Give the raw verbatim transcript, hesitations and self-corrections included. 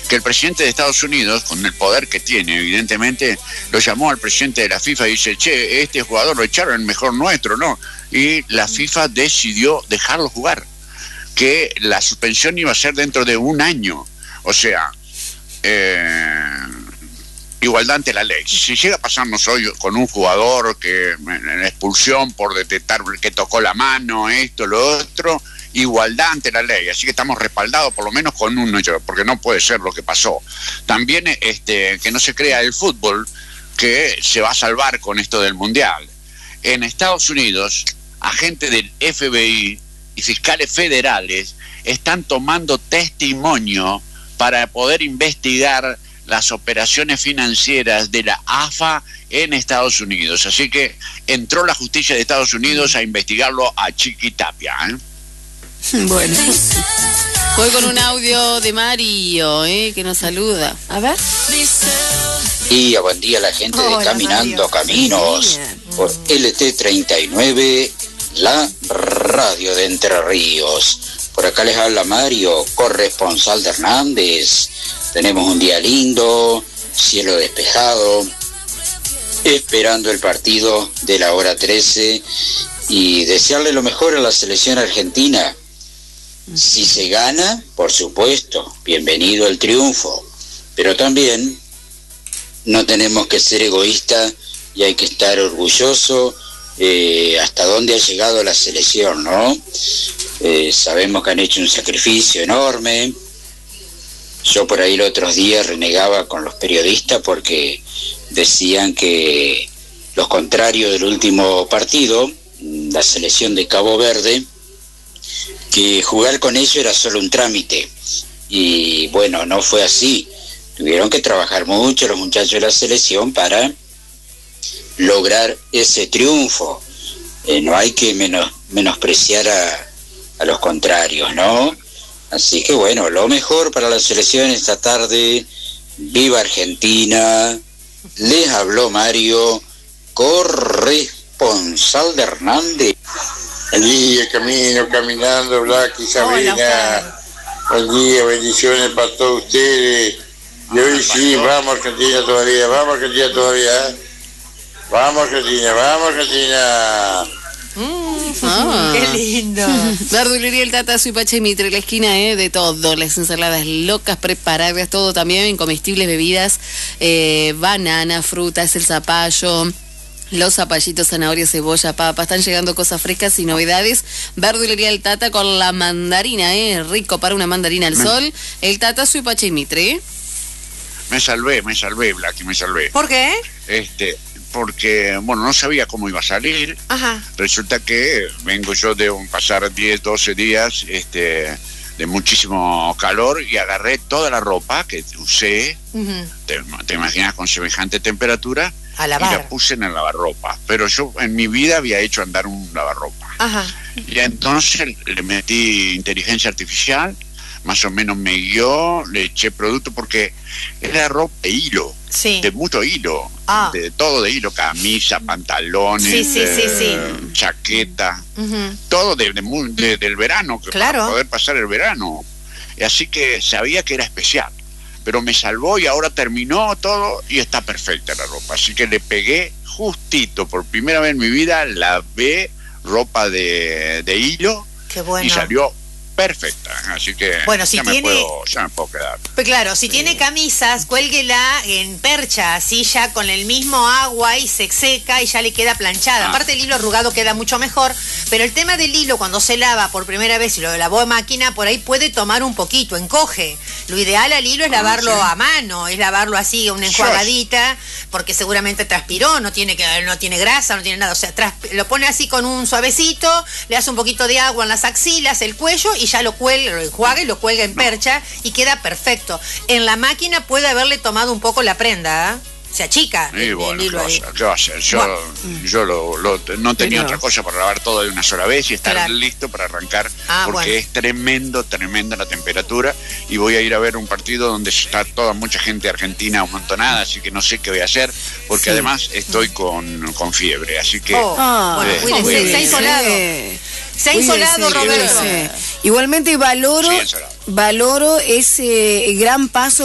que el presidente de Estados Unidos, con el poder que tiene, evidentemente, lo llamó al presidente de la FIFA y dice, che, este jugador lo echaron, el mejor nuestro, ¿no? Y la FIFA decidió dejarlo jugar, que la suspensión iba a ser dentro de un año. O sea, eh, igualdad ante la ley. Si llega a pasarnos hoy con un jugador que en expulsión por detectar que tocó la mano, esto, lo otro, igualdad ante la ley. Así que estamos respaldados por lo menos con uno, porque no puede ser lo que pasó. También este, que no se crea el fútbol que se va a salvar con esto del Mundial. En Estados Unidos, agentes del F B I y fiscales federales están tomando testimonio para poder investigar las operaciones financieras de la A F A en Estados Unidos. Así que entró la justicia de Estados Unidos a investigarlo a Chiquitapia, ¿eh? Bueno, voy con un audio de Mario, ¿eh? Que nos saluda. A ver. Buen día, buen día a la gente de Hola, Caminando Mario. Caminos por L T treinta y nueve, la radio de Entre Ríos. Por acá les habla Mario, corresponsal de Hernández. Tenemos un día lindo, cielo despejado, esperando el partido de la hora trece y desearle lo mejor a la selección argentina. Si se gana, por supuesto, bienvenido el triunfo, pero también no tenemos que ser egoístas y hay que estar orgulloso eh, hasta dónde ha llegado la selección, ¿no? Eh, sabemos que han hecho un sacrificio enorme. Yo por ahí los otros días renegaba con los periodistas porque decían que los contrarios del último partido, la selección de Cabo Verde, que jugar con ellos era solo un trámite. Y bueno, no fue así. Tuvieron que trabajar mucho los muchachos de la selección para lograr ese triunfo. Eh, no hay que menos, menospreciar a, a los contrarios, ¿no? Así que bueno, lo mejor para la selección esta tarde. Viva Argentina. Les habló Mario, corresponsal de Hernández. Buen día, camino, caminando, Black y Sabrina. Buen día, bendiciones para todos ustedes. Y hoy sí, vamos Argentina todavía, vamos Argentina todavía. Vamos Argentina, vamos Argentina. Mm, ah. Qué lindo. Verdulería El Tata, soy Pache Mitre, la esquina eh, de todo, las ensaladas locas, preparadas, todo también, comestibles, bebidas, eh, banana, frutas, el zapallo, los zapallitos, zanahoria, cebolla, papa, están llegando cosas frescas y novedades. Verdulería El Tata con la mandarina, eh, rico para una mandarina al sol. El Tata, soy Pache Mitre. ¿eh? Me salvé, me salvé, Blacky, me salvé. ¿Por qué? Este... porque, bueno, no sabía cómo iba a salir. Ajá. Resulta que vengo yo de un pasar diez, doce días este, de muchísimo calor y agarré toda la ropa que usé, uh-huh. te, te imaginas con semejante temperatura, a lavar. Y la puse en el lavarropa. Pero yo en mi vida había hecho andar un lavarropa. Ajá. Y entonces le metí inteligencia artificial, más o menos me guió, le eché producto porque era ropa de hilo, sí. de mucho hilo, ah. de, de todo de hilo, camisa, pantalones, sí, sí, eh, sí, sí. chaqueta, uh-huh. todo de, de, de, del verano, claro. para poder pasar el verano. Así que sabía que era especial, pero me salvó y ahora terminó todo y está perfecta la ropa. Así que le pegué justito, por primera vez en mi vida, lavé ropa de, de hilo. Qué bueno. Y salió perfecta, así que bueno, si ya, tiene, me puedo, ya me puedo quedar. Pues claro, si sí. tiene camisas, cuélguela en percha, así ya con el mismo agua y se seca y ya le queda planchada. Ah. Aparte el hilo arrugado queda mucho mejor, pero el tema del hilo cuando se lava por primera vez y lo lavó de máquina, por ahí puede tomar un poquito, encoge. Lo ideal al hilo es lavarlo ah, sí. a mano, es lavarlo así, una enjuagadita, porque seguramente transpiró, no tiene, que, no tiene grasa, no tiene nada, o sea, lo pone así con un suavecito, le hace un poquito de agua en las axilas, el cuello y ya lo cuelga, lo enjuaga y lo cuelga en percha y queda perfecto. En la máquina puede haberle tomado un poco la prenda, ¿eh? Se achica. Y bueno, ¿qué va, a hacer? ¿qué va a hacer? Yo, bueno. yo lo, lo, no tenía no. otra cosa para lavar todo de una sola vez y estar claro. listo para arrancar, ah, porque bueno. es tremendo, tremenda la temperatura y voy a ir a ver un partido donde está toda mucha gente argentina amontonada, así que no sé qué voy a hacer, porque sí. además estoy con, con fiebre, así que... Oh. Ah, eh, bueno, cuídense, se ha insolado. Se ha insolado, Roberto. Igualmente valoro, valoro ese gran paso